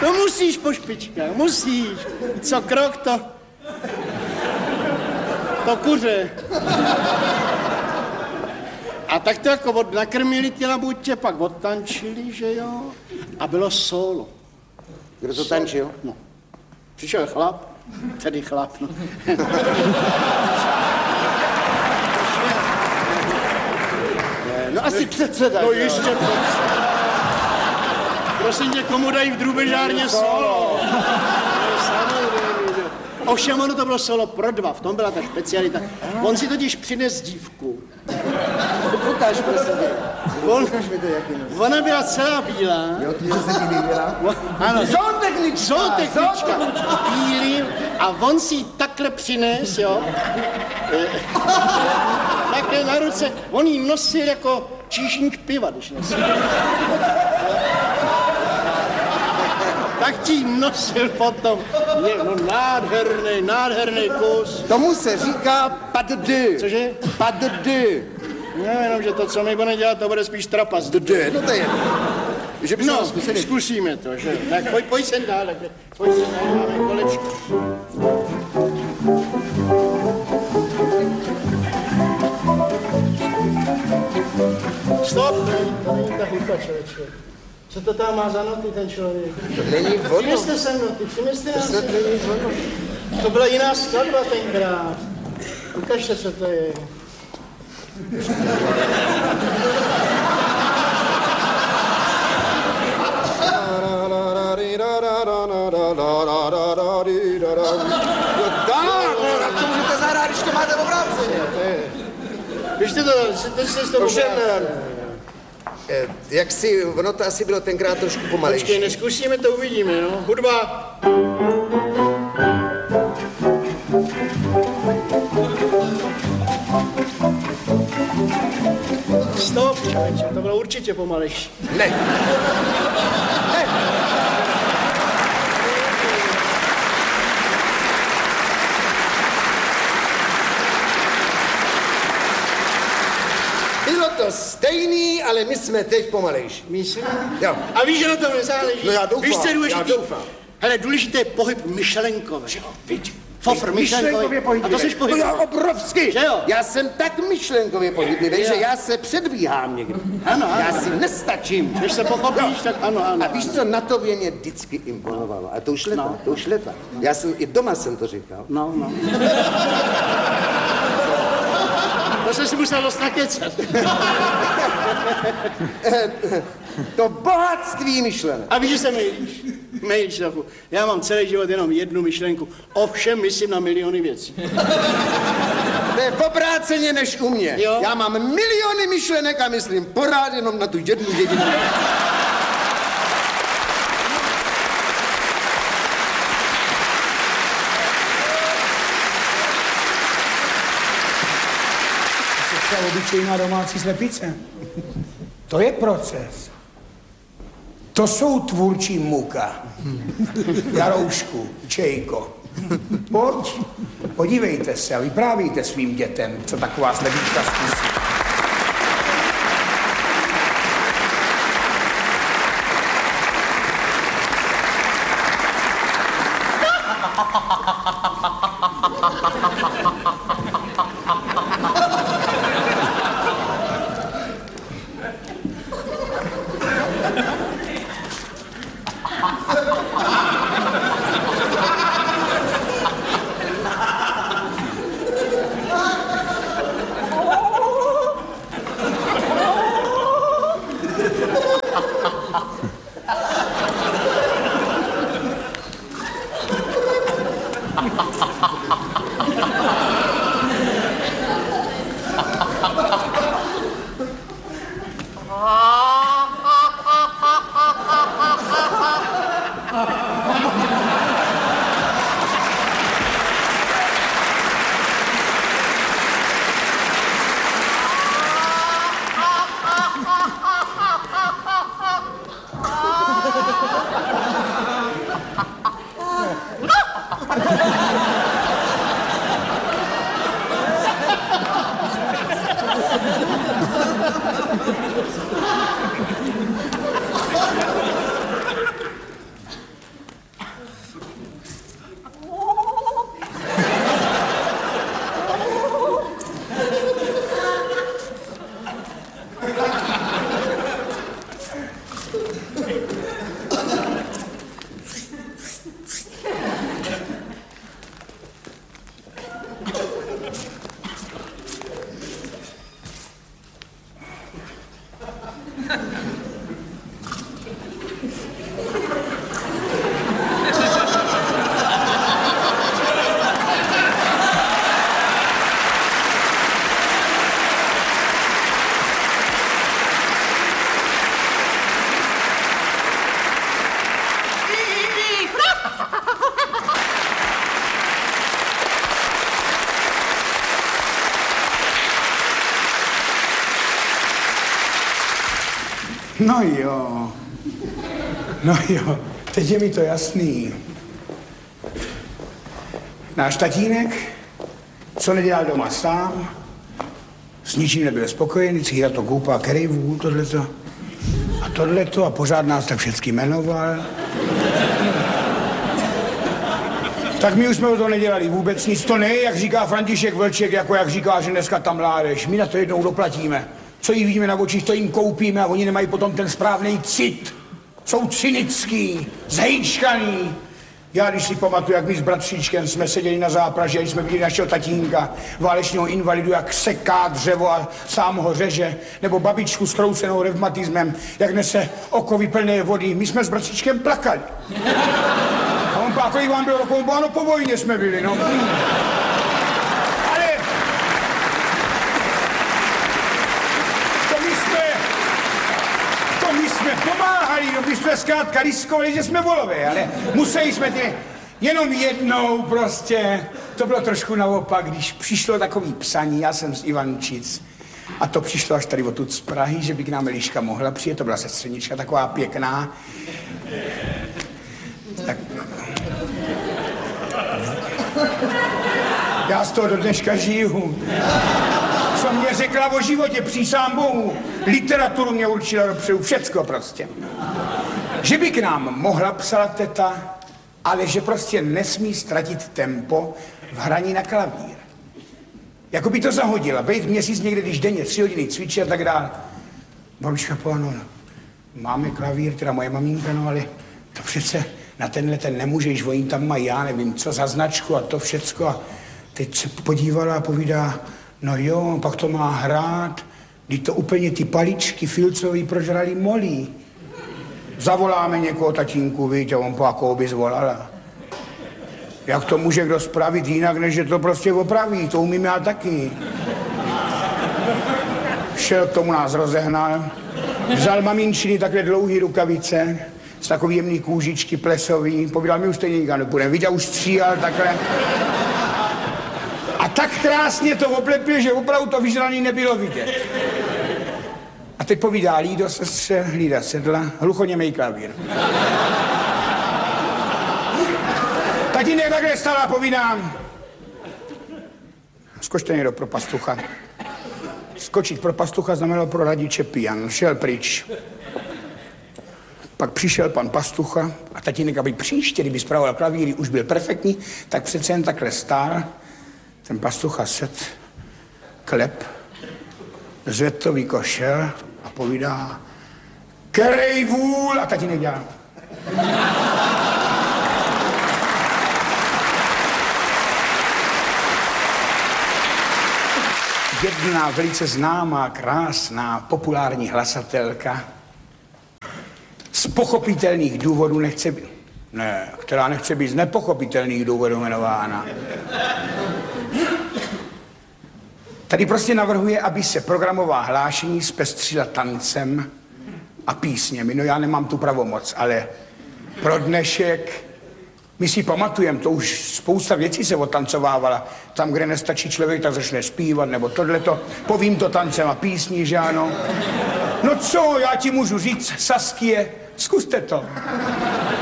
To musíš po špičkách, musíš. Co krok, to kuře. A tak to jako nakrmili ty labutě, pak odtančili, že jo? A bylo solo. Kdo to tančil? No. Přišel chlap, tedy chlap, no. No asi předseda. No jistě předseda. Prosím tě, komu dají v drůbežárně solo? Samozřejmě. Ovšem ono to bylo solo pro dva, v tom byla ta specialita. On si totiž přines dívku. Ukáž, prosím tě. Ukáž mi to, jaký nos. Ona byla celá bílá. Jo, ty se ti líbila? Ano. Zootechnička. Bílý. A on si ji takhle přines, jo. Takhle na ruce. On jí nosil jako číšník piva, když nosil. Tak ti nosil potom. No nádherný kus. Tomu se říká pas de deux. Cože? Pas de deux. No, jenom, že to, co my budeme dělat, to bude spíš trapas. No to je jedno. Že bychom No, zkusili. zkusíme to, že? Tak pojď sem dál, máme kolečko. Stop, to není ta hudba, člověče. Co to tam má za noty, ten člověk? To není ono. Přineste sem noty, přineste nás. To není ono. To byla jiná skladba tenkrát. Ukažte, co to je. To můžete zahrát, když to máte obráceně. Když to z toho Jak si, ono to asi bylo tenkrát trošku pomalejší. Počkej, neskusíme, to uvidíme, no. Hudba. Stop, člověče, to bylo určitě pomalejší. Ne. Ne. Bylo to stejný, ale my jsme teď pomalejší. Myslím? Jo. A víš, že na tom nezáleží? No já doufám, Víš, co je důležitý? já doufám. Hele, důležité je pohyb myšlenkový. Jo, viď. Fofr myšlenkový. A to jsi No pohyblivý. já obrovsky. Že jo? Já jsem tak myšlenkově pohyblivý, že já se předbíhám někdy. Ano. Já si nestačím. Když se pochopíš, tak ano. A víš, co na tobě mě vždycky imponovalo? A to už leta, No. to už leta. Já jsem, i doma jsem to říkal. No. To jsem si musel dost nakecat. To bohatství myšlenek. A víš, že se mýlíš trochu. Já mám celý život jenom jednu myšlenku. Ovšem myslím na miliony věcí. To je obráceně než u mě. Jo. Já mám miliony myšlenek a myslím pořád jenom na tu jednu jedinou. To je obyčejná domácí slepice. To je proces. To jsou tvůrčí muka. Jaroušku, Čejko. Pojď, podívejte se a vyprávíte svým dětem, co taková slepička zkusí. No jo, teď je mi to jasný. Náš tatínek, co nedělal doma sám, s ničím nebyl spokojený, vždycky to koupá kerejvů, tohleto a tohleto a pořád nás tak všechny jmenoval. Tak my už jsme o to nedělali vůbec nic, to ne, jak říká František Vlček, jako jak říká, že dneska tam mládež. My na to jednou doplatíme. Co jí vidíme na očích, to jim koupíme a oni nemají potom ten správný cit. Jsou cynický, zhejčkaný. Já, když si pamatuju, jak my s bratříčkem jsme seděli na zápraži, když jsme viděli našeho tatínka, válečného invalidu, jak seká dřevo a sám ho řeže, nebo babičku s kroucenou revmatismem, jak nese okovy plné vody. My jsme s bratříčkem plakali. A on pak, kolik vám bylo rokov, ano, po vojně jsme byli, no. Ale to my jsme pomáhali, no my jsme zkrátka riskovali, že jsme volové, ale museli jsme jenom jednou prostě. To bylo trošku naopak, když přišlo takový psaní, já jsem z Ivančic, a to přišlo až tady odtud z Prahy, že by k nám Eliška mohla přijet, to byla sestřenička taková pěkná. Tak... Já z toho do dneška žiju. Co mě řekla o životě, přísám Bohu. Literaturu mě určila dopředu, všecko prostě. Že by k nám mohla, psala teta, ale že prostě nesmí ztratit tempo v hraní na klavír. Jako by to zahodila, být měsíc někde, když denně 3 hodiny cvičí a tak dále. Babička no, máme klavír, teda moje maminka, no ale to přece na tenhle ten nemůžeš, oni tam mají, já nevím, co za značku a to všecko. A teď se podívala a povídá, no jo, pak to má hrát, když to úplně ty paličky filcový prožrali molí. Zavoláme někoho, tatínku, víte, on po jakou by zvolala. Jak to může kdo spravit jinak, než že to prostě opraví, to umím já taky. Šel k tomu, nás rozehnal, vzal maminčiny takhle dlouhý rukavice, z takový jemný kůžičky plesový, povídal, my už stejně nikam nepůjdeme, viděl, už stříhal takhle. A tak krásně to oplepil, že opravdu to vyžraný nebylo vidět. A teď povídá Lído, sestře, Lída sedla, hluchoněmej klavír. Tatínek takhle stala a povídám, skočte někdo pro pastucha. Skočit pro pastucha znamenalo pro radiče pijan, šel pryč. Pak přišel pan pastucha a tatínek, aby příště, kdyby spravoval klavíry, už byl perfektní, tak přece jen takhle stál. Ten pastucha set, klep, zvedl to vykošel a povídá, kerej vůl, a tatínek dělá. Jedna velice známá, krásná, populární hlasatelka z pochopitelných důvodů nechce být, která nechce být z nepochopitelných důvodů jmenována. Tady prostě navrhuje, aby se programová hlášení zpestřila tancem a písněmi. No já nemám tu pravomoc, ale pro dnešek, my si pamatujeme, to už spousta věcí se otancovávala. Tam, kde nestačí člověk, tak začne zpívat, nebo tohleto. Povím to tancem a písní, že ano. No co, já ti můžu říct, Saskie, zkuste to.